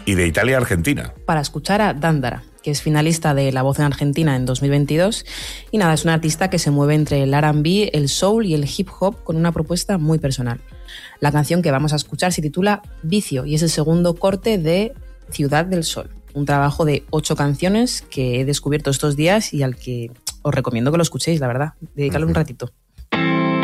Y de Italia a Argentina. Para escuchar a Dandara, que es finalista de La Voz en Argentina en 2022. Y nada, es una artista que se mueve entre el R&B, el soul y el hip hop con una propuesta muy personal. La canción que vamos a escuchar se titula Vicio y es el segundo corte de Ciudad del Sol, un trabajo de 8 canciones que he descubierto estos días y al que os recomiendo que lo escuchéis, la verdad. Dedícale un ratito.